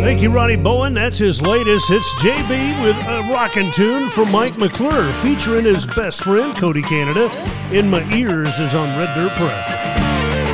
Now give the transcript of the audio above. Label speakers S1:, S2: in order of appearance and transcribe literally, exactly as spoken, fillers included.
S1: Thank you, Ronnie Bowen. That's his latest. It's J B with a rockin' tune from Mike McClure, featuring his best friend, Cody Canada. In My Ears is on Red Dirt Pride.